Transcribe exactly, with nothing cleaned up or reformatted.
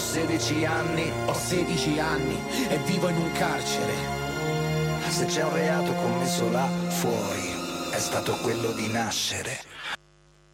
sedici anni, Ho sedici anni e vivo in un carcere. se c'è un reato commesso là fuori, è stato quello di nascere.